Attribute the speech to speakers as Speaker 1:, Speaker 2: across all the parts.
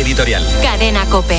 Speaker 1: editorial.
Speaker 2: Cadena COPE.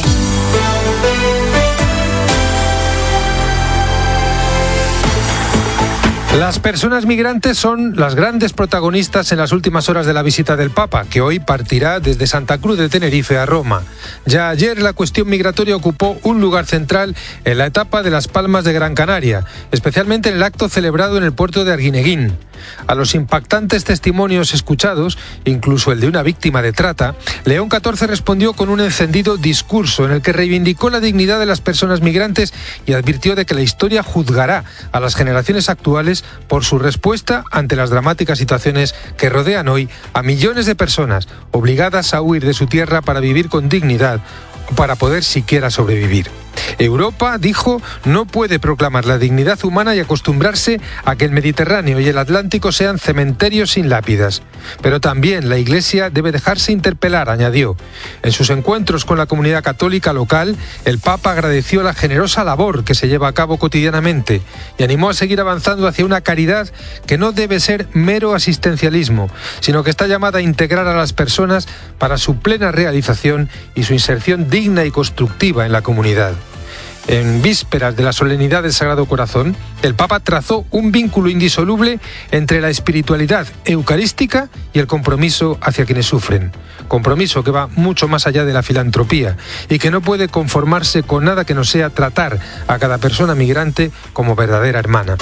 Speaker 3: Las personas migrantes son las grandes protagonistas en las últimas horas de la visita del Papa, que hoy partirá desde Santa Cruz de Tenerife a Roma. Ya ayer la cuestión migratoria ocupó un lugar central en la etapa de Las Palmas de Gran Canaria, especialmente en el acto celebrado en el puerto de Arguineguín. A los impactantes testimonios escuchados, incluso el de una víctima de trata, León XIV respondió con un encendido discurso en el que reivindicó la dignidad de las personas migrantes y advirtió de que la historia juzgará a las generaciones actuales por su respuesta ante las dramáticas situaciones que rodean hoy a millones de personas obligadas a huir de su tierra para vivir con dignidad o para poder siquiera sobrevivir. Europa, dijo, no puede proclamar la dignidad humana y acostumbrarse a que el Mediterráneo y el Atlántico sean cementerios sin lápidas. Pero también la Iglesia debe dejarse interpelar, añadió. En sus encuentros con la comunidad católica local, el Papa agradeció la generosa labor que se lleva a cabo cotidianamente y animó a seguir avanzando hacia una caridad que no debe ser mero asistencialismo, sino que está llamada a integrar a las personas para su plena realización y su inserción digna y constructiva en la comunidad. En vísperas de la solemnidad del Sagrado Corazón, el Papa trazó un vínculo indisoluble entre la espiritualidad eucarística y el compromiso hacia quienes sufren. Compromiso que va mucho más allá de la filantropía y que no puede conformarse con nada que no sea tratar a cada persona migrante como verdadera hermana.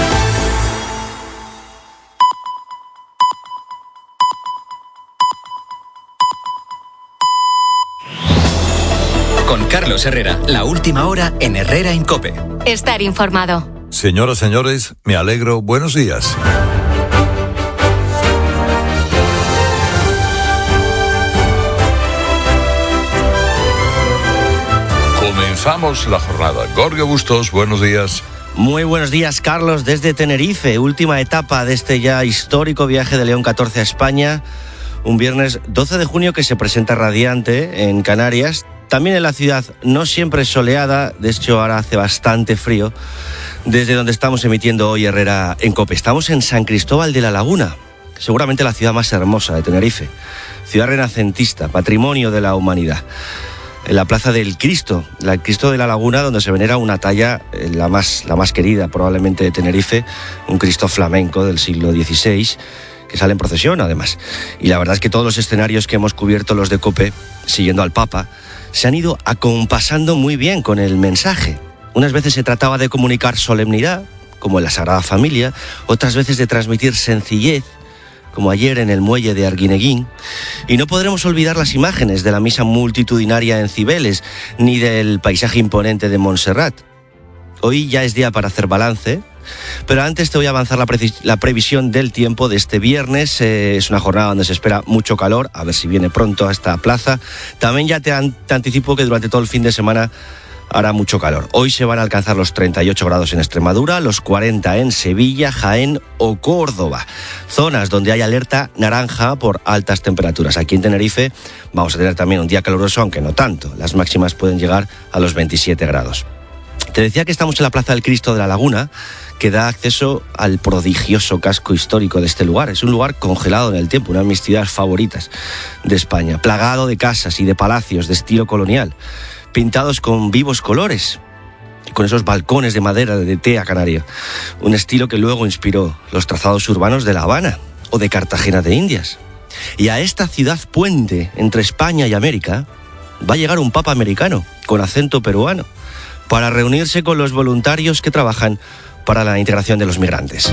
Speaker 1: Con Carlos Herrera, la última hora en Herrera en COPE.
Speaker 2: Estar informado.
Speaker 4: Señoras, señores, me alegro. Buenos días. Comenzamos la jornada. Gorka Bustos, buenos días.
Speaker 5: Muy buenos días, Carlos, desde Tenerife. Última etapa de este ya histórico viaje de León XIV a España. Un viernes 12 de junio que se presenta radiante en Canarias. También en la ciudad, no siempre soleada, de hecho ahora hace bastante frío, desde donde estamos emitiendo hoy Herrera en COPE. Estamos en San Cristóbal de la Laguna, seguramente la ciudad más hermosa de Tenerife, ciudad renacentista, patrimonio de la humanidad. En la plaza del Cristo, el Cristo de la Laguna, donde se venera una talla, la más querida probablemente de Tenerife, un Cristo flamenco del siglo XVI, que sale en procesión además. Y la verdad es que todos los escenarios que hemos cubierto los de COPE, siguiendo al Papa, se han ido acompasando muy bien con el mensaje. Unas veces se trataba de comunicar solemnidad, como en la Sagrada Familia, otras veces de transmitir sencillez, como ayer en el muelle de Arguineguín, y no podremos olvidar las imágenes de la misa multitudinaria en Cibeles, ni del paisaje imponente de Montserrat. Hoy ya es día para hacer balance, pero antes te voy a avanzar la previsión del tiempo de este viernes. Es una jornada donde se espera mucho calor, a ver si viene pronto a esta plaza. También ya te anticipo que durante todo el fin de semana hará mucho calor. Hoy se van a alcanzar los 38 grados en Extremadura, los 40 en Sevilla, Jaén o Córdoba. Zonas donde hay alerta naranja por altas temperaturas. Aquí en Tenerife vamos a tener también un día caluroso, aunque no tanto. Las máximas pueden llegar a los 27 grados. Te decía que estamos en la Plaza del Cristo de la Laguna, que da acceso al prodigioso casco histórico de este lugar. Es un lugar congelado en el tiempo, una de mis ciudades favoritas de España, plagado de casas y de palacios de estilo colonial, pintados con vivos colores, con esos balcones de madera de tea canaria, un estilo que luego inspiró los trazados urbanos de La Habana o de Cartagena de Indias. Y a esta ciudad puente entre España y América va a llegar un papa americano con acento peruano para reunirse con los voluntarios que trabajan para la integración de los migrantes.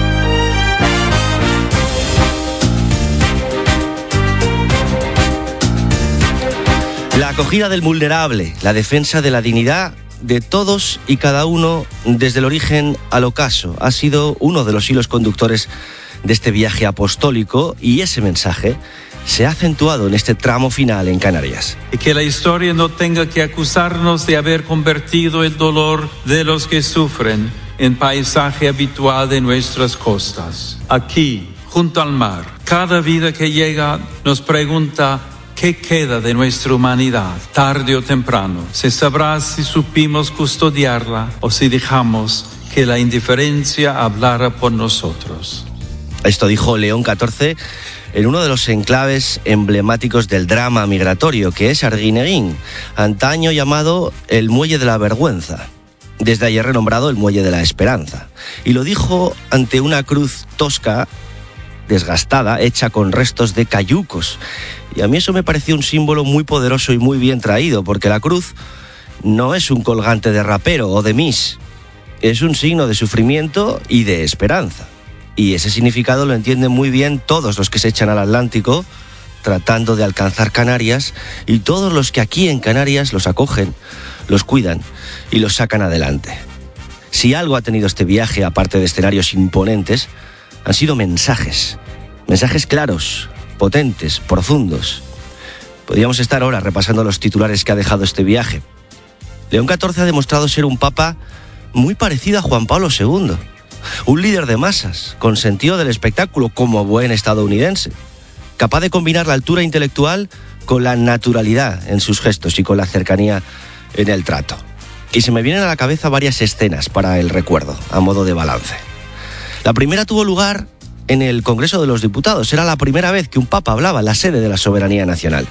Speaker 5: La acogida del vulnerable, la defensa de la dignidad de todos y cada uno desde el origen al ocaso, ha sido uno de los hilos conductores de este viaje apostólico, y ese mensaje se ha acentuado en este tramo final en Canarias.
Speaker 6: Y que la historia no tenga que acusarnos de haber convertido el dolor de los que sufren en paisaje habitual de nuestras costas. Aquí, junto al mar, cada vida que llega nos pregunta ¿qué queda de nuestra humanidad? Tarde o temprano se sabrá si supimos custodiarla o si dejamos que la indiferencia hablara por nosotros.
Speaker 5: Esto dijo León XIV en uno de los enclaves emblemáticos del drama migratorio, que es Arguineguín, antaño llamado el Muelle de la Vergüenza, desde ayer renombrado el Muelle de la Esperanza. Y lo dijo ante una cruz tosca, desgastada, hecha con restos de cayucos. Y a mí eso me pareció un símbolo muy poderoso y muy bien traído, porque la cruz no es un colgante de rapero o de mis, es un signo de sufrimiento y de esperanza. Y ese significado lo entienden muy bien todos los que se echan al Atlántico tratando de alcanzar Canarias, y todos los que aquí en Canarias los acogen, los cuidan y los sacan adelante. Si algo ha tenido este viaje, aparte de escenarios imponentes, han sido mensajes claros, potentes, profundos. Podríamos estar horas repasando los titulares que ha dejado este viaje. León XIV ha demostrado ser un papa muy parecido a Juan Pablo II. Un líder de masas, con sentido del espectáculo como buen estadounidense, capaz de combinar la altura intelectual con la naturalidad en sus gestos y con la cercanía en el trato. Y se me vienen a la cabeza varias escenas para el recuerdo, a modo de balance. La primera tuvo lugar en el Congreso de los Diputados. Era la primera vez que un papa hablaba en la sede de la soberanía nacional.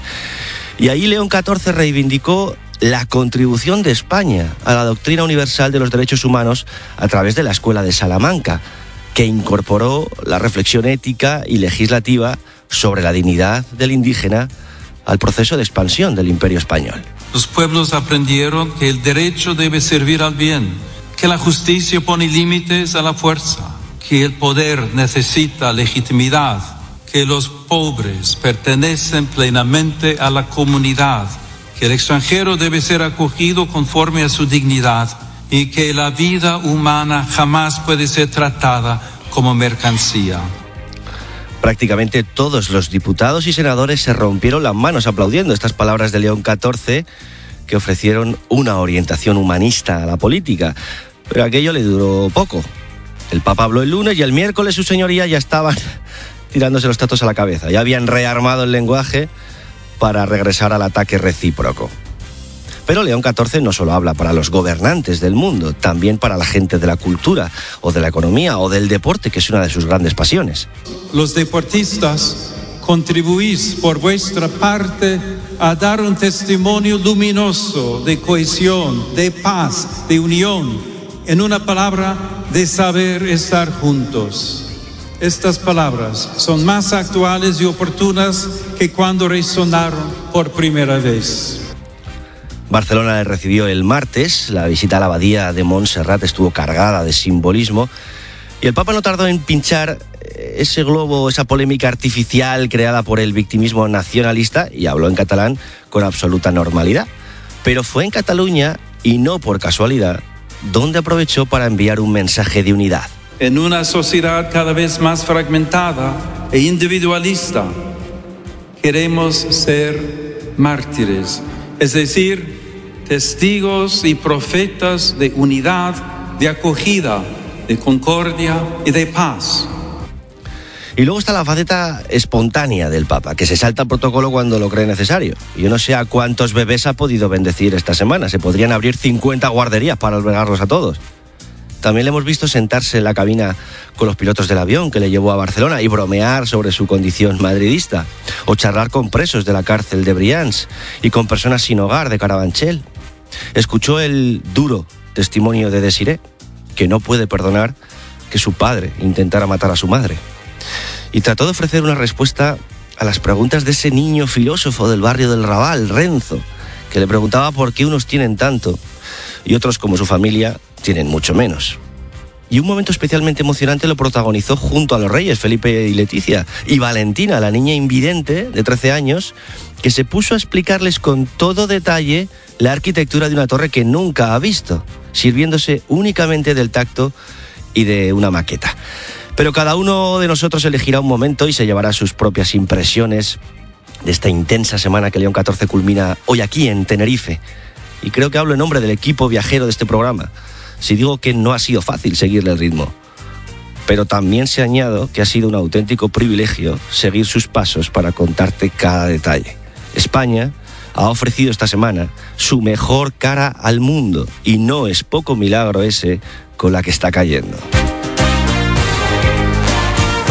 Speaker 5: Y ahí León XIV reivindicó la contribución de España a la doctrina universal de los derechos humanos a través de la Escuela de Salamanca, que incorporó la reflexión ética y legislativa sobre la dignidad del indígena al proceso de expansión del Imperio español.
Speaker 6: Los pueblos aprendieron que el derecho debe servir al bien, que la justicia pone límites a la fuerza, que el poder necesita legitimidad, que los pobres pertenecen plenamente a la comunidad, que el extranjero debe ser acogido conforme a su dignidad y que la vida humana jamás puede ser tratada como mercancía.
Speaker 5: Prácticamente todos los diputados y senadores se rompieron las manos aplaudiendo estas palabras de León XIV, que ofrecieron una orientación humanista a la política. Pero aquello le duró poco. El Papa habló el lunes y el miércoles su señoría ya estaban tirándose los tatos a la cabeza. Ya habían rearmado el lenguaje para regresar al ataque recíproco. Pero León XIV no solo habla para los gobernantes del mundo, también para la gente de la cultura, o de la economía, o del deporte, que es una de sus grandes pasiones.
Speaker 6: Los deportistas contribuís por vuestra parte a dar un testimonio luminoso de cohesión, de paz, de unión, en una palabra, de saber estar juntos. Estas palabras son más actuales y oportunas que cuando resonaron por primera vez.
Speaker 5: Barcelona le recibió el martes. La visita a la abadía de Montserrat estuvo cargada de simbolismo y el Papa no tardó en pinchar ese globo, esa polémica artificial creada por el victimismo nacionalista, y habló en catalán con absoluta normalidad. Pero fue en Cataluña, y no por casualidad, donde aprovechó para enviar un mensaje de unidad.
Speaker 6: En una sociedad cada vez más fragmentada e individualista, queremos ser mártires, es decir, testigos y profetas de unidad, de acogida, de concordia y de paz.
Speaker 5: Y luego está la faceta espontánea del Papa, que se salta el protocolo cuando lo cree necesario. Yo no sé a cuántos bebés ha podido bendecir esta semana. Se podrían abrir 50 guarderías para albergarlos a todos. También le hemos visto sentarse en la cabina con los pilotos del avión que le llevó a Barcelona y bromear sobre su condición madridista, o charlar con presos de la cárcel de Brians y con personas sin hogar de Carabanchel. Escuchó el duro testimonio de Desiré, que no puede perdonar que su padre intentara matar a su madre. Y trató de ofrecer una respuesta a las preguntas de ese niño filósofo del barrio del Raval, Renzo, que le preguntaba por qué unos tienen tanto y otros, como su familia, tienen mucho menos. Y un momento especialmente emocionante lo protagonizó junto a los reyes, Felipe y Leticia, y Valentina, la niña invidente de 13 años, que se puso a explicarles con todo detalle la arquitectura de una torre que nunca ha visto, sirviéndose únicamente del tacto y de una maqueta. Pero cada uno de nosotros elegirá un momento y se llevará sus propias impresiones de esta intensa semana que León XIV culmina hoy aquí en Tenerife. Y creo que hablo en nombre del equipo viajero de este programa si digo que no ha sido fácil seguirle el ritmo. Pero también se añado que ha sido un auténtico privilegio seguir sus pasos para contarte cada detalle. España ha ofrecido esta semana su mejor cara al mundo, y no es poco milagro ese con la que está cayendo.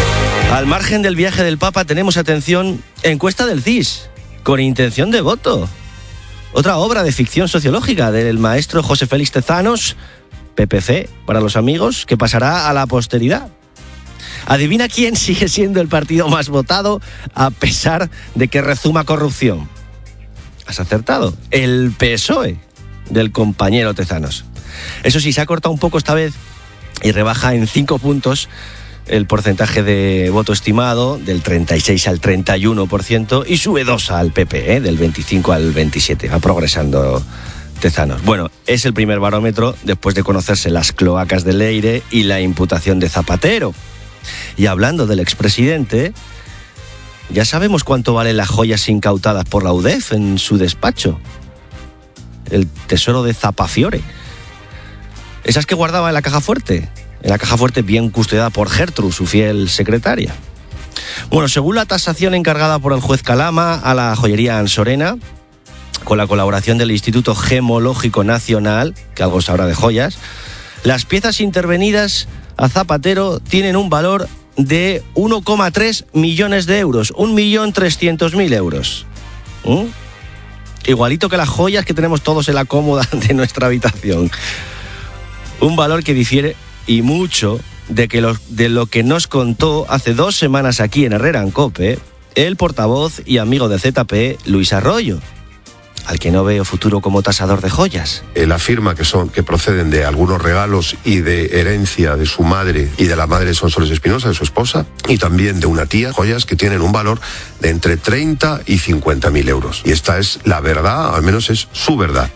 Speaker 5: Al margen del viaje del Papa tenemos, atención, encuesta del CIS, con intención de voto. Otra obra de ficción sociológica del maestro José Félix Tezanos, PPC para los amigos, que pasará a la posteridad. Adivina quién sigue siendo el partido más votado a pesar de que rezuma corrupción. Has acertado, el PSOE del compañero Tezanos. Eso sí, se ha cortado un poco esta vez y rebaja en 5 puntos el porcentaje de voto estimado del 36 al 31% y sube 2 al PP, del 25 al 27. Va progresando Tezanos. Bueno, es el primer barómetro después de conocerse las cloacas de Leire y la imputación de Zapatero. Y hablando del expresidente, ya sabemos cuánto valen las joyas incautadas por la UDEF en su despacho. El tesoro de Zapafiore. Esas que guardaba en la caja fuerte. En la caja fuerte bien custodiada por Gertrude, su fiel secretaria. Bueno, según la tasación encargada por el juez Calama a la joyería Ansorena, con la colaboración del Instituto Gemológico Nacional, que algo sabrá de joyas, las piezas intervenidas a Zapatero tienen un valor de 1,3 millones de euros, 1.300.000 euros. Igualito que las joyas que tenemos todos en la cómoda de nuestra habitación. Un valor que difiere y mucho de lo que nos contó hace 2 semanas aquí en Herrera en COPE el portavoz y amigo de ZP, Luis Arroyo, al que no veo futuro como tasador de joyas.
Speaker 7: Él afirma que proceden de algunos regalos y de herencia de su madre y de la madre de Sonsoles Espinosa, de su esposa, y también de una tía, joyas que tienen un valor de entre 30 y 50.000 euros. Y esta es la verdad, al menos es su verdad.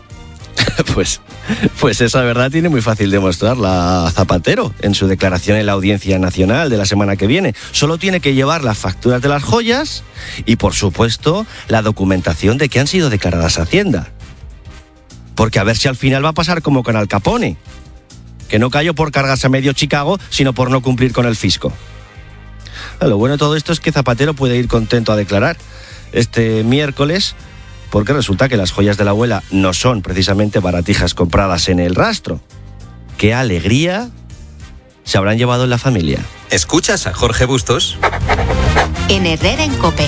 Speaker 7: Pues esa verdad tiene muy fácil demostrarla Zapatero en su declaración en la Audiencia Nacional de la semana que viene. Solo tiene que llevar las facturas de las joyas y, por supuesto, la documentación de que han sido declaradas a Hacienda. Porque a ver si al final va a pasar como con Al Capone, que no cayó por cargarse a medio Chicago, sino por no cumplir con el fisco. Lo bueno de todo esto es que Zapatero puede ir contento a declarar este miércoles, porque resulta que las joyas de la abuela no son precisamente baratijas compradas en el rastro. ¡Qué alegría se habrán llevado en la familia!
Speaker 1: ¿Escuchas a Jorge Bustos?
Speaker 2: En Herrera en COPE.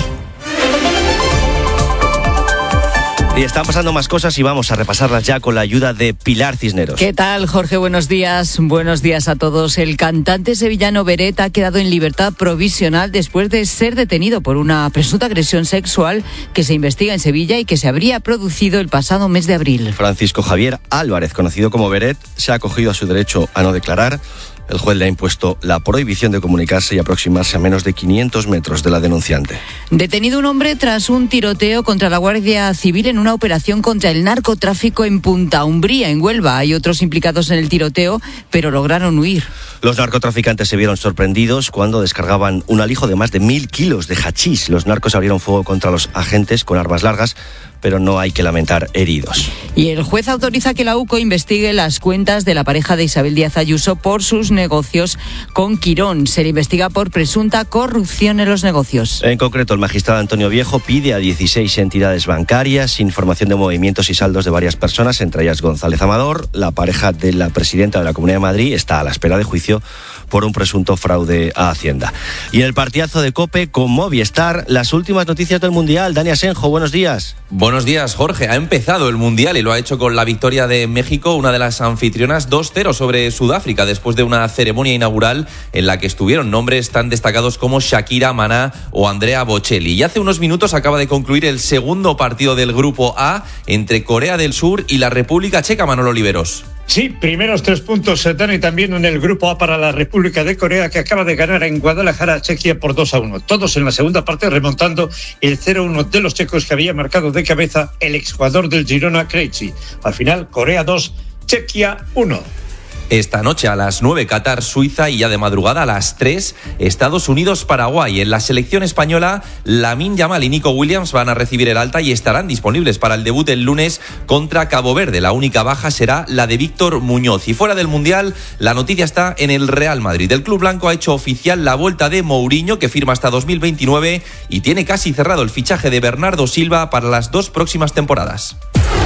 Speaker 5: Y están pasando más cosas y vamos a repasarlas ya con la ayuda de Pilar Cisneros.
Speaker 8: ¿Qué tal, Jorge? Buenos días. Buenos días a todos. El cantante sevillano Beret ha quedado en libertad provisional después de ser detenido por una presunta agresión sexual que se investiga en Sevilla y que se habría producido el pasado mes de abril.
Speaker 5: Francisco Javier Álvarez, conocido como Beret, se ha acogido a su derecho a no declarar. El juez le ha impuesto la prohibición de comunicarse y aproximarse a menos de 500 metros de la denunciante.
Speaker 8: Detenido un hombre tras un tiroteo contra la Guardia Civil en una operación contra el narcotráfico en Punta Umbría, en Huelva. Hay otros implicados en el tiroteo, pero lograron huir.
Speaker 5: Los narcotraficantes se vieron sorprendidos cuando descargaban un alijo de más de 1.000 kilos de hachís. Los narcos abrieron fuego contra los agentes con armas largas, pero no hay que lamentar heridos.
Speaker 8: Y el juez autoriza que la UCO investigue las cuentas de la pareja de Isabel Díaz Ayuso por sus negocios con Quirón. Se le investiga por presunta corrupción en los negocios.
Speaker 5: En concreto, el magistrado Antonio Viejo pide a 16 entidades bancarias información de movimientos y saldos de varias personas, entre ellas González Amador. La pareja de la presidenta de la Comunidad de Madrid está a la espera de juicio por un presunto fraude a Hacienda. Y en el partidazo de COPE con Movistar, las últimas noticias del Mundial. Dani Asenjo, buenos días.
Speaker 9: Buenos días, Jorge. Ha empezado el Mundial y lo ha hecho con la victoria de México, una de las anfitrionas, 2-0 sobre Sudáfrica, después de una ceremonia inaugural en la que estuvieron nombres tan destacados como Shakira, Maná o Andrea Bocelli. Y hace unos minutos acaba de concluir el segundo partido del Grupo A entre Corea del Sur y la República Checa, Manolo Oliveros.
Speaker 10: Sí, primeros 3 puntos, Dani, también en el Grupo A para la República de Corea, que acaba de ganar en Guadalajara a Chequia por 2-1. Todos en la segunda parte remontando el 0-1 de los checos que había marcado de cabeza el exjugador del Girona, Krejci. Al final, Corea 2, Chequia 1.
Speaker 9: Esta noche a las 9 Qatar, Suiza, y ya de madrugada a las 3 Estados Unidos, Paraguay. En la selección española, Lamine Yamal y Nico Williams van a recibir el alta y estarán disponibles para el debut el lunes contra Cabo Verde. La única baja será la de Víctor Muñoz. Y fuera del Mundial, la noticia está en el Real Madrid. El club blanco ha hecho oficial la vuelta de Mourinho, que firma hasta 2029 y tiene casi cerrado el fichaje de Bernardo Silva para las 2 próximas temporadas.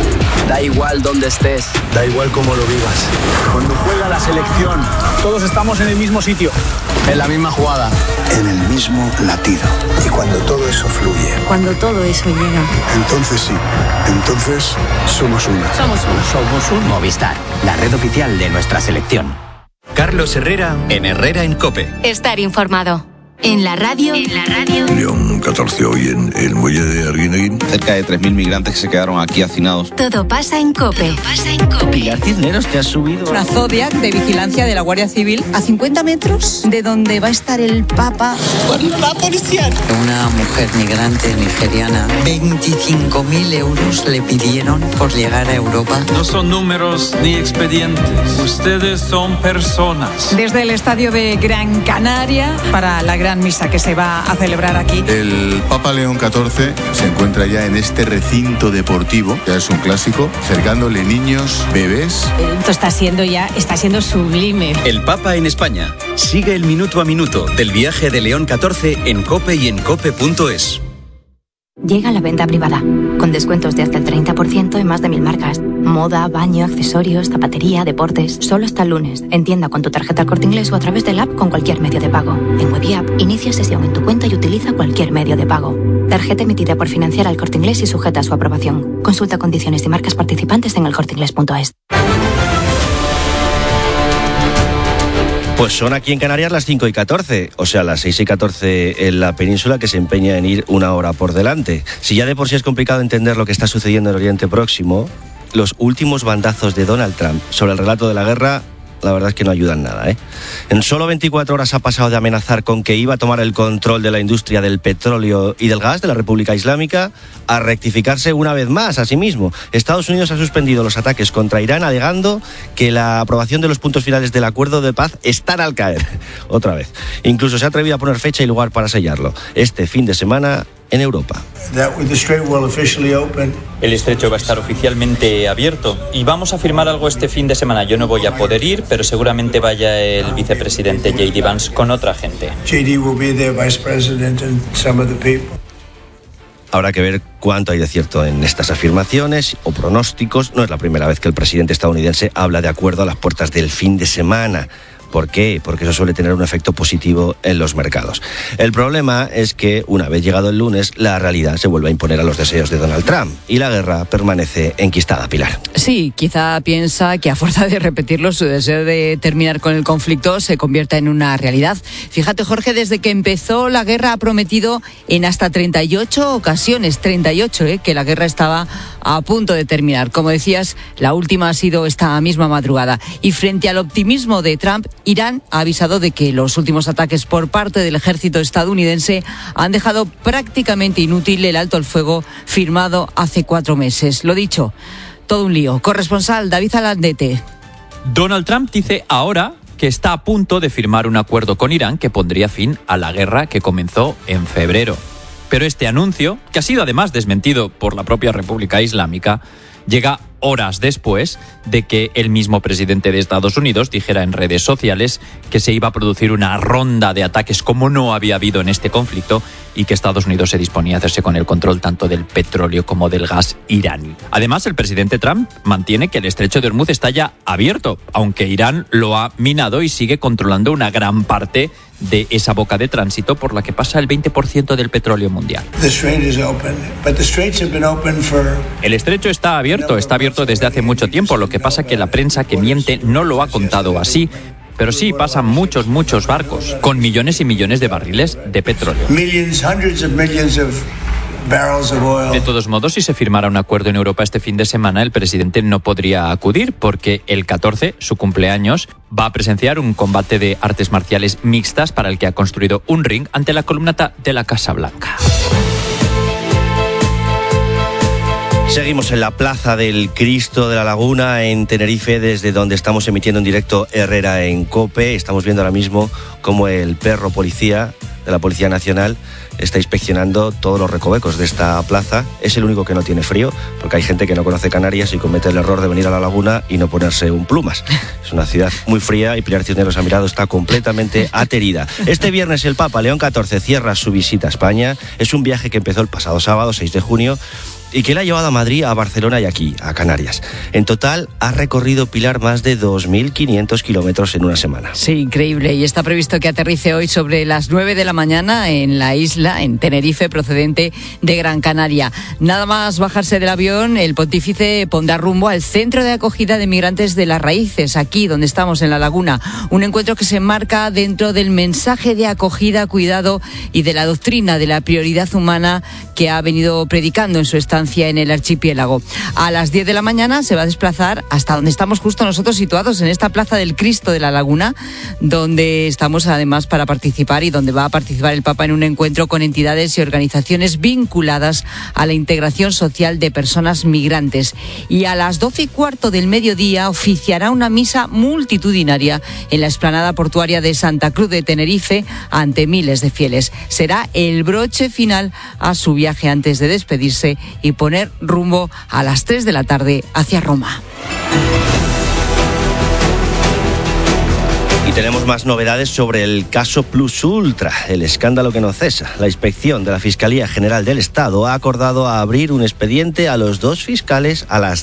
Speaker 11: Da igual dónde estés,
Speaker 12: da igual cómo lo vivas.
Speaker 11: Cuando juega la selección,
Speaker 12: todos estamos en el mismo sitio.
Speaker 11: En la misma jugada.
Speaker 12: En el mismo latido. Y cuando todo eso fluye.
Speaker 13: Cuando todo eso llega.
Speaker 12: Entonces sí. Entonces somos una.
Speaker 13: Somos uno.
Speaker 14: Somos un Movistar, la red oficial de nuestra selección.
Speaker 1: Carlos Herrera en Herrera en COPE.
Speaker 2: Estar informado. En la radio.
Speaker 15: León 14 hoy en el muelle de Arguineguín.
Speaker 16: Cerca de 3.000 migrantes que se quedaron aquí hacinados.
Speaker 2: Todo pasa en COPE.
Speaker 5: Pilar Cisneros, te has subido.
Speaker 8: Una Zodiac de vigilancia de la Guardia Civil a 50 metros de donde va a estar el Papa.
Speaker 17: Con la policía.
Speaker 18: Una mujer migrante nigeriana, 25.000 euros le pidieron por llegar a Europa.
Speaker 6: No son números ni expedientes. Ustedes son personas.
Speaker 8: Desde el estadio de Gran Canaria para la gran misa que se va a celebrar aquí.
Speaker 19: El Papa León XIV se encuentra ya en este recinto deportivo, ya es un clásico, acercándole niños, bebés.
Speaker 13: Esto está siendo sublime.
Speaker 1: El Papa en España. Sigue el minuto a minuto del viaje de León XIV en COPE y en cope.es.
Speaker 20: Llega la venta privada, con descuentos de hasta el 30% en más de 1000 marcas. Moda, baño, accesorios, zapatería, deportes. Solo hasta el lunes. En tienda con tu tarjeta El Corte Inglés o a través del app con cualquier medio de pago. En Web y App, inicia sesión en tu cuenta y utiliza cualquier medio de pago. Tarjeta emitida por Financiera El Corte Inglés y sujeta a su aprobación. Consulta condiciones y marcas participantes en elcorteinglés.es.
Speaker 5: Pues son aquí en Canarias las 5:14, o sea, las 6:14 en la península, que se empeña en ir una hora por delante. Si ya de por sí es complicado entender lo que está sucediendo en Oriente Próximo, los últimos bandazos de Donald Trump sobre el relato de la guerra, la verdad es que no ayudan nada, ¿eh? En solo 24 horas ha pasado de amenazar con que iba a tomar el control de la industria del petróleo y del gas de la República Islámica a rectificarse una vez más a sí mismo. Estados Unidos ha suspendido los ataques contra Irán alegando que la aprobación de los puntos finales del acuerdo de paz están al caer. Otra vez. Incluso se ha atrevido a poner fecha y lugar para sellarlo. Este fin de semana en Europa.
Speaker 21: El estrecho va a estar oficialmente abierto y vamos a firmar algo este fin de semana. Yo no voy a poder ir, pero seguramente vaya el vicepresidente J.D. Vance con otra gente.
Speaker 5: Habrá que ver cuánto hay de cierto en estas afirmaciones o pronósticos. No es la primera vez que el presidente estadounidense habla de acuerdo a las puertas del fin de semana. ¿Por qué? Porque eso suele tener un efecto positivo en los mercados. El problema es que, una vez llegado el lunes, la realidad se vuelve a imponer a los deseos de Donald Trump y la guerra permanece enquistada, Pilar.
Speaker 8: Sí, quizá piensa que a fuerza de repetirlo, su deseo de terminar con el conflicto se convierta en una realidad. Fíjate, Jorge, desde que empezó la guerra ha prometido en hasta 38 ocasiones, 38, que la guerra estaba a punto de terminar. Como decías, la última ha sido esta misma madrugada. Y frente al optimismo de Trump, Irán ha avisado de que los últimos ataques por parte del ejército estadounidense han dejado prácticamente inútil el alto al fuego firmado hace 4 meses. Lo dicho, todo un lío. Corresponsal David Alandete.
Speaker 21: Donald Trump dice ahora que está a punto de firmar un acuerdo con Irán que pondría fin a la guerra que comenzó en febrero. Pero este anuncio, que ha sido además desmentido por la propia República Islámica, llega horas después de que el mismo presidente de Estados Unidos dijera en redes sociales que se iba a producir una ronda de ataques como no había habido en este conflicto y que Estados Unidos se disponía a hacerse con el control tanto del petróleo como del gas iraní. Además, el presidente Trump mantiene que el estrecho de Hormuz está ya abierto, aunque Irán lo ha minado y sigue controlando una gran parte de esa boca de tránsito por la que pasa el 20% del petróleo mundial. El estrecho está abierto desde hace mucho tiempo, lo que pasa que la prensa que miente no lo ha contado así. Pero sí, pasan muchos barcos con millones y millones de barriles de petróleo. De todos modos, si se firmara un acuerdo en Europa este fin de semana, el presidente no podría acudir porque el 14, su cumpleaños, va a presenciar un combate de artes marciales mixtas para el que ha construido un ring ante la columnata de la Casa Blanca.
Speaker 5: Seguimos en la Plaza del Cristo de la Laguna, en Tenerife, desde donde estamos emitiendo en directo Herrera en COPE. Estamos viendo ahora mismo cómo el perro policía de la Policía Nacional está inspeccionando todos los recovecos de esta plaza. Es el único que no tiene frío, porque hay gente que no conoce Canarias y comete el error de venir a la laguna y no ponerse un plumas. Es una ciudad muy fría y Pilar Cisneros ha mirado, está completamente aterida. Este viernes el Papa León XIV cierra su visita a España. Es un viaje que empezó el pasado sábado, 6 de junio, y que la ha llevado a Madrid, a Barcelona y aquí, a Canarias. En total ha recorrido Pilar más de 2.500 kilómetros en una semana.
Speaker 8: Sí, increíble. Y está previsto que aterrice hoy sobre las 9 de la mañana en la isla, en Tenerife, procedente de Gran Canaria. Nada más bajarse del avión, el pontífice pondrá rumbo al centro de acogida de migrantes de Las Raíces, aquí donde estamos, en La Laguna. Un encuentro que se enmarca dentro del mensaje de acogida, cuidado y de la doctrina de la prioridad humana que ha venido predicando en su estancia en el archipiélago. A las 10 de la mañana se va a desplazar hasta donde estamos justo nosotros situados, en esta Plaza del Cristo de La Laguna, donde estamos además para participar y donde va a participar el Papa en un encuentro con entidades y organizaciones vinculadas a la integración social de personas migrantes. Y a las 12:15 del mediodía oficiará una misa multitudinaria en la explanada portuaria de Santa Cruz de Tenerife ante miles de fieles. Será el broche final a su viaje antes de despedirse y poner rumbo a las 3 de la tarde hacia Roma.
Speaker 5: Y tenemos más novedades sobre el caso Plus Ultra, el escándalo que no cesa. La inspección de la Fiscalía General del Estado ha acordado abrir un expediente a las dos fiscales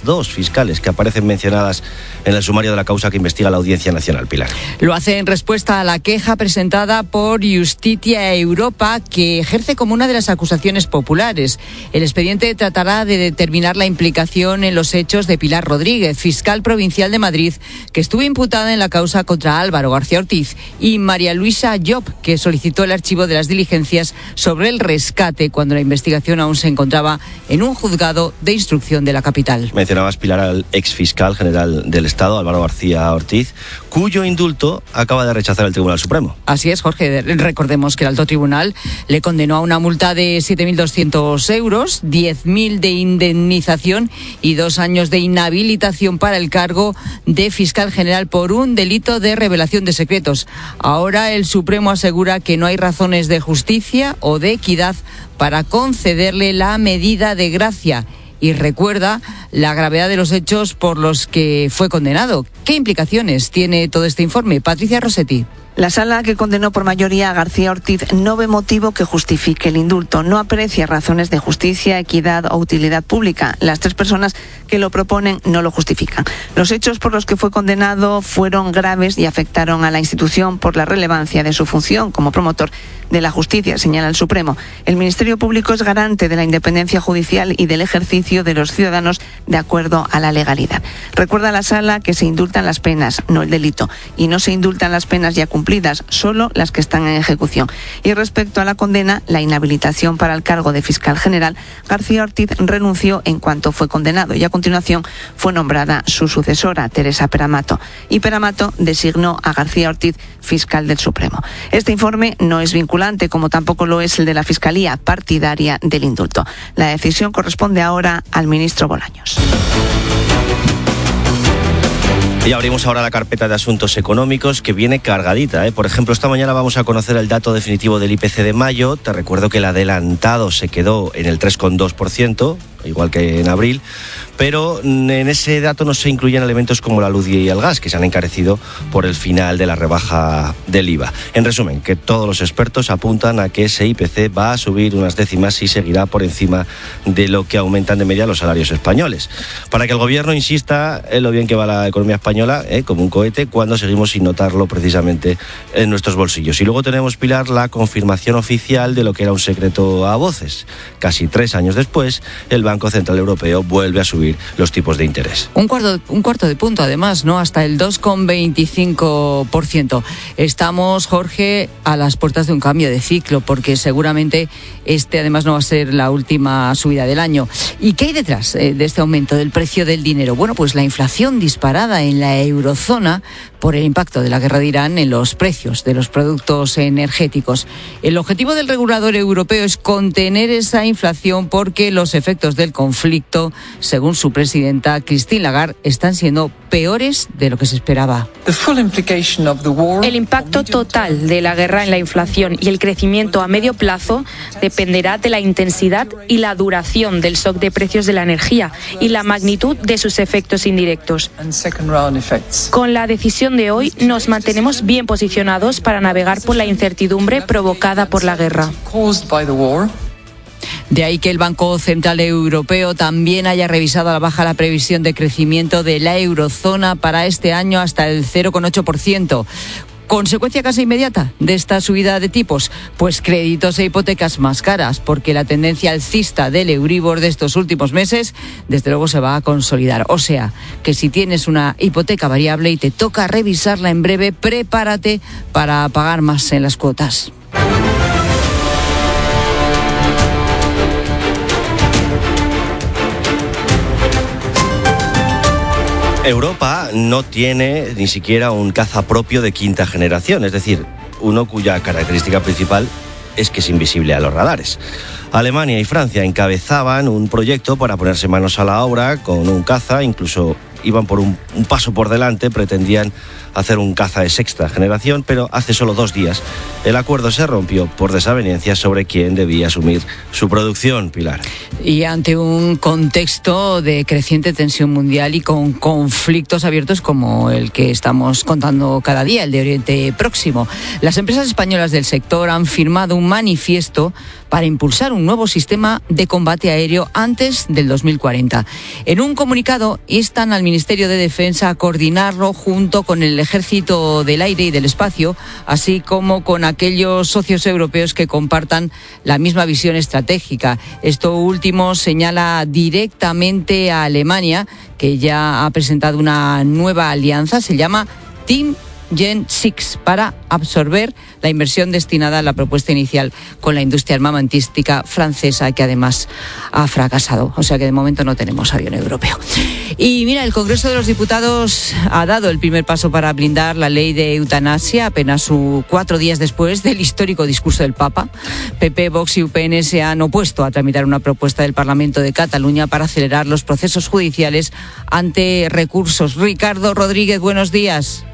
Speaker 5: que aparecen mencionadas en el sumario de la causa que investiga la Audiencia Nacional. Pilar.
Speaker 8: Lo hace en respuesta a la queja presentada por Justitia Europa, que ejerce como una de las acusaciones populares. El expediente tratará de determinar la implicación en los hechos de Pilar Rodríguez, fiscal provincial de Madrid, que estuvo imputada en la causa contra Álvaro García Ortiz, y María Luisa Job, que solicitó el archivo de las diligencias sobre el rescate cuando la investigación aún se encontraba en un juzgado de instrucción de la capital.
Speaker 5: Mencionabas, Pilar, al exfiscal general del Estado, Álvaro García Ortiz, cuyo indulto acaba de rechazar el Tribunal Supremo.
Speaker 8: Así es, Jorge. Recordemos que el alto tribunal le condenó a una multa de 7.200 euros, 10.000 de indemnización y 2 años de inhabilitación para el cargo de fiscal general por un delito de revelación de secretos. Ahora el Supremo asegura que no hay razones de justicia o de equidad para concederle la medida de gracia y recuerda la gravedad de los hechos por los que fue condenado. ¿Qué implicaciones tiene todo este informe? Patricia Rossetti.
Speaker 17: La sala, que condenó por mayoría a García Ortiz, no ve motivo que justifique el indulto. No aprecia razones de justicia, equidad o utilidad pública. Las 3 personas que lo proponen no lo justifican. Los hechos por los que fue condenado fueron graves y afectaron a la institución por la relevancia de su función como promotor de la justicia, señala el Supremo. El Ministerio Público es garante de la independencia judicial y del ejercicio de los ciudadanos de acuerdo a la legalidad. Recuerda a la sala que se indultan las penas, no el delito, y no se indultan las penas ya cumplidas, solo las que están en ejecución. Y respecto a la condena, la inhabilitación para el cargo de fiscal general, García Ortiz renunció en cuanto fue condenado y a continuación fue nombrada su sucesora, Teresa Peramato. Y Peramato designó a García Ortiz fiscal del Supremo. Este informe no es vinculante, como tampoco lo es el de la Fiscalía partidaria del indulto. La decisión corresponde ahora al ministro Bolaños.
Speaker 5: Y abrimos ahora la carpeta de asuntos económicos, que viene cargadita, ¿eh? Por ejemplo, esta mañana vamos a conocer el dato definitivo del IPC de mayo. Te recuerdo que el adelantado se quedó en el 3,2%, igual que en abril, pero en ese dato no se incluyen elementos como la luz y el gas, que se han encarecido por el final de la rebaja del IVA. En resumen, que todos los expertos apuntan a que ese IPC va a subir unas décimas y seguirá por encima de lo que aumentan de media los salarios españoles. Para que el gobierno insista en lo bien que va la economía española, como un cohete, cuando seguimos sin notarlo precisamente en nuestros bolsillos. Y luego tenemos, Pilar, la confirmación oficial de lo que era un secreto a voces. Casi 3 años después, el Banco Central Europeo vuelve a subir los tipos de interés.
Speaker 8: Un cuarto de punto, además, ¿no? Hasta el 2,25%. Estamos, Jorge, a las puertas de un cambio de ciclo, porque seguramente además no va a ser la última subida del año. ¿Y qué hay detrás de este aumento del precio del dinero? Bueno, pues la inflación disparada en la eurozona por el impacto de la guerra de Irán en los precios de los productos energéticos. El objetivo del regulador europeo es contener esa inflación porque los efectos del conflicto, según su presidenta Christine Lagarde, están siendo peores de lo que se esperaba.
Speaker 22: El impacto total de la guerra en la inflación y el crecimiento a medio plazo dependerá de la intensidad y la duración del shock de precios de la energía y la magnitud de sus efectos indirectos. Con la decisión de hoy nos mantenemos bien posicionados para navegar por la incertidumbre provocada por la guerra.
Speaker 8: De ahí que el Banco Central Europeo también haya revisado a la baja la previsión de crecimiento de la eurozona para este año hasta el 0,8%. ¿Consecuencia casi inmediata de esta subida de tipos? Pues créditos e hipotecas más caras, porque la tendencia alcista del Euribor de estos últimos meses, desde luego, se va a consolidar. O sea, que si tienes una hipoteca variable y te toca revisarla en breve, prepárate para pagar más en las cuotas.
Speaker 5: Europa no tiene ni siquiera un caza propio de quinta generación, es decir, uno cuya característica principal es que es invisible a los radares. Alemania y Francia encabezaban un proyecto para ponerse manos a la obra con un caza, incluso iban por un paso por delante, pretendían hacer un caza de sexta generación, pero hace solo 2 días el acuerdo se rompió por desavenencias sobre quién debía asumir su producción, Pilar.
Speaker 8: Y ante un contexto de creciente tensión mundial y con conflictos abiertos como el que estamos contando cada día, el de Oriente Próximo, las empresas españolas del sector han firmado un manifiesto para impulsar un nuevo sistema de combate aéreo antes del 2040. En un comunicado instan al Ministerio de Defensa a coordinarlo junto con el Ejército del Aire y del Espacio, así como con aquellos socios europeos que compartan la misma visión estratégica. Esto último señala directamente a Alemania, que ya ha presentado una nueva alianza, se llama Team Gen 6, para absorber la inversión destinada a la propuesta inicial con la industria armamentística francesa, que además ha fracasado. O sea que de momento no tenemos avión europeo. Y mira, el Congreso de los Diputados ha dado el primer paso para blindar la ley de eutanasia, apenas 4 días después del histórico discurso del Papa. PP, Vox y UPN se han opuesto a tramitar una propuesta del Parlamento de Cataluña para acelerar los procesos judiciales ante recursos. Ricardo Rodríguez, buenos días.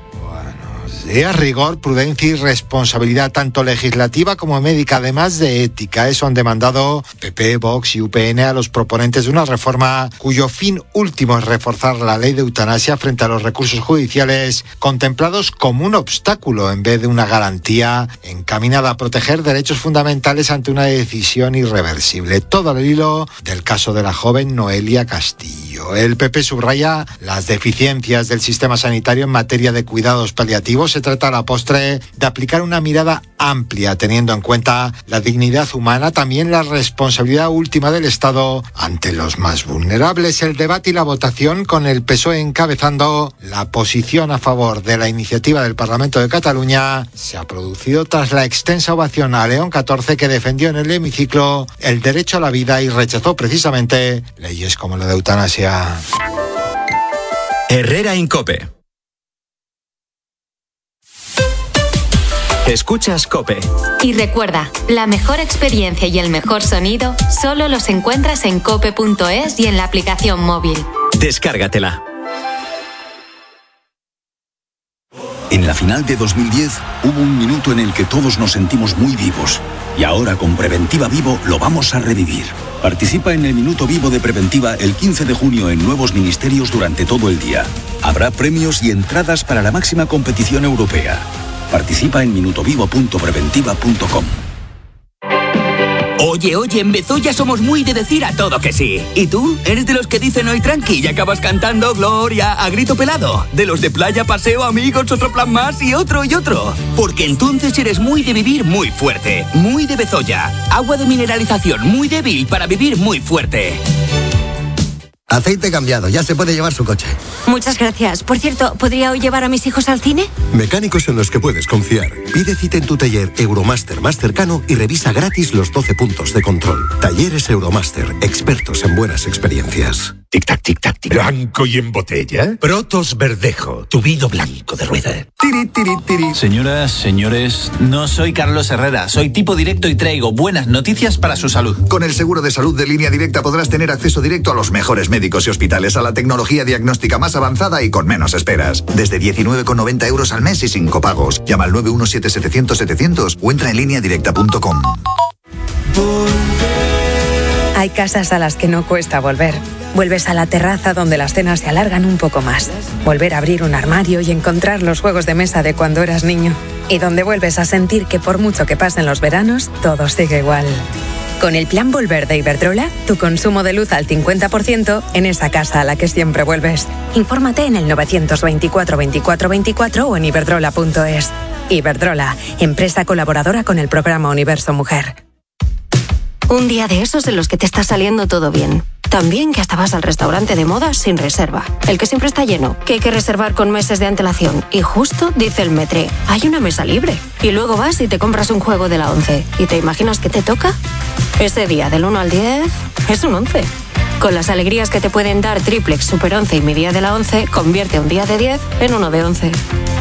Speaker 3: Rigor, prudencia y responsabilidad tanto legislativa como médica, además de ética. Eso han demandado PP, Vox y UPN a los proponentes de una reforma cuyo fin último es reforzar la ley de eutanasia frente a los recursos judiciales contemplados como un obstáculo en vez de una garantía encaminada a proteger derechos fundamentales ante una decisión irreversible. Todo al hilo del caso de la joven Noelia Castillo. El PP subraya las deficiencias del sistema sanitario en materia de cuidados paliativos. Se trata a la postre de aplicar una mirada amplia, teniendo en cuenta la dignidad humana, también la responsabilidad última del Estado ante los más vulnerables. El debate y la votación, con el PSOE encabezando la posición a favor de la iniciativa del Parlamento de Cataluña, se ha producido tras la extensa ovación a León XIV, que defendió en el hemiciclo el derecho a la vida y rechazó precisamente leyes como la de eutanasia.
Speaker 1: Herrera en COPE. Escuchas COPE.
Speaker 2: Y recuerda, la mejor experiencia y el mejor sonido solo los encuentras en cope.es y en la aplicación móvil.
Speaker 1: Descárgatela.
Speaker 4: En la final de 2010 hubo un minuto en el que todos nos sentimos muy vivos. Y ahora con Preventiva Vivo lo vamos a revivir. Participa en el Minuto Vivo de Preventiva el 15 de junio en nuevos ministerios durante todo el día. Habrá premios y entradas para la máxima competición europea. Participa en minutovivo.preventiva.com.
Speaker 23: Oye, en Bezoya somos muy de decir a todo que sí. ¿Y tú? ¿Eres de los que dicen hoy tranqui y acabas cantando Gloria a grito pelado? ¿De los de playa, paseo, amigos, otro plan más y otro y otro? Porque entonces eres muy de vivir muy fuerte. Muy de Bezoya. Agua de mineralización muy débil para vivir muy fuerte.
Speaker 24: Aceite cambiado, ya se puede llevar su coche.
Speaker 25: Muchas gracias. Por cierto, ¿podría hoy llevar a mis hijos al cine?
Speaker 24: Mecánicos en los que puedes confiar. Pide cita en tu taller Euromaster más cercano y revisa gratis los 12 puntos de control. Talleres Euromaster, expertos en buenas experiencias.
Speaker 26: Tic-tac, tic-tac, tic. ¿Blanco y en botella? Protos Verdejo, tu vino blanco de rueda.
Speaker 24: Tiri, tiri, tiri.
Speaker 27: Señoras, señores, no soy Carlos Herrera, soy tipo directo y traigo buenas noticias para su salud.
Speaker 28: Con el seguro de salud de Línea Directa podrás tener acceso directo a los mejores médicos y hospitales, a la tecnología diagnóstica más avanzada y con menos esperas. Desde 19,90 euros al mes y sin copagos. Llama al 917-700-700 o entra en lineadirecta.com.
Speaker 29: Hay casas a las que no cuesta volver. Vuelves a la terraza donde las cenas se alargan un poco más. Volver a abrir un armario y encontrar los juegos de mesa de cuando eras niño. Y donde vuelves a sentir que por mucho que pasen los veranos, todo sigue igual. Con el plan Volver de Iberdrola, tu consumo de luz al 50% en esa casa a la que siempre vuelves. Infórmate en el 924 24 24 o en iberdrola.es. Iberdrola, empresa colaboradora con el programa Universo Mujer.
Speaker 7: Un día de esos en los que te está saliendo todo bien. También que hasta vas al restaurante de moda sin reserva. El que siempre está lleno, que hay que reservar con meses de antelación. Y justo dice el Metre, hay una mesa libre. Y luego vas y te compras un juego de la 11. ¿Y te imaginas que te toca? Ese día del 1 al 10 es un 11. Con las alegrías que te pueden dar Triplex, Super 11 y Mi Día de la 11, convierte un día de 10 en uno de 11.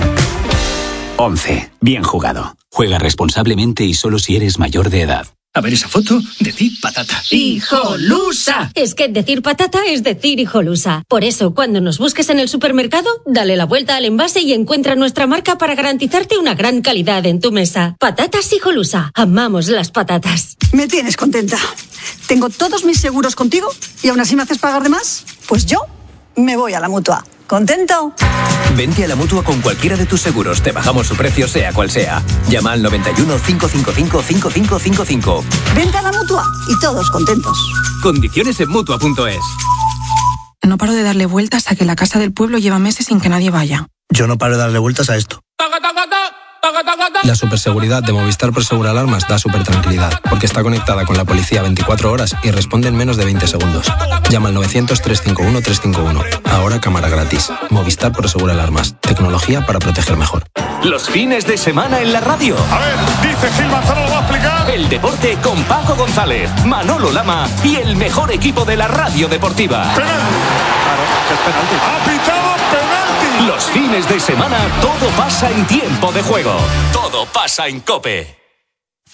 Speaker 9: 11. Bien jugado. Juega responsablemente y solo si eres mayor de edad.
Speaker 10: A ver esa foto, decir patata.
Speaker 25: ¡Hijolusa! Es que decir patata es decir hijolusa. Por eso, cuando nos busques en el supermercado, dale la vuelta al envase y encuentra nuestra marca para garantizarte una gran calidad en tu mesa. Patatas Hijolusa. Amamos las patatas.
Speaker 11: Me tienes contenta. Tengo todos mis seguros contigo y aún así me haces pagar de más. Pues yo me voy a la Mutua. ¿Contento?
Speaker 12: Vente a la Mutua con cualquiera de tus seguros. Te bajamos su precio sea cual sea. Llama al 91 555 5555.
Speaker 11: Vente a la Mutua y todos contentos.
Speaker 12: Condiciones en Mutua.es.
Speaker 14: No paro de darle vueltas a que la casa del pueblo lleva meses sin que nadie vaya.
Speaker 15: Yo no paro de darle vueltas a esto.
Speaker 16: La superseguridad de Movistar Prosegura Alarmas da supertranquilidad, porque está conectada con la policía 24 horas y responde en menos de 20 segundos. Llama al 900-351-351. Ahora cámara gratis. Movistar Prosegura Alarmas. Tecnología para proteger mejor.
Speaker 18: Los fines de semana en la radio.
Speaker 30: A ver, dice Gil Manzano, lo va a explicar.
Speaker 18: El deporte con Paco González, Manolo Lama y el mejor equipo de la radio deportiva.
Speaker 30: Penalti.
Speaker 18: Claro, es penalti.
Speaker 30: Ha pitado penalti.
Speaker 18: Los fines de semana todo pasa en tiempo de juego. Todo pasa en COPE.